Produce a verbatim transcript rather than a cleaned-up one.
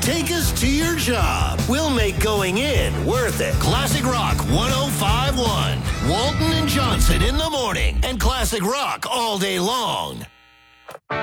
take us to your job. We'll make going in worth it. Classic Rock one oh five point one. Walton and Johnson in the morning and Classic Rock all day long.